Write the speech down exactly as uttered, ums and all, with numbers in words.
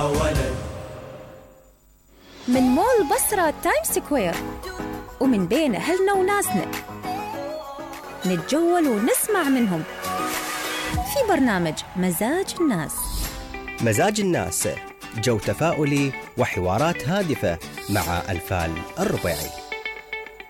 من مول بصرة تايم سكوير ومن بين أهلنا وناسنا نتجول ونسمع منهم في برنامج مزاج الناس. مزاج الناس، جو تفاؤلي وحوارات هادفة مع أنفال الربيعي.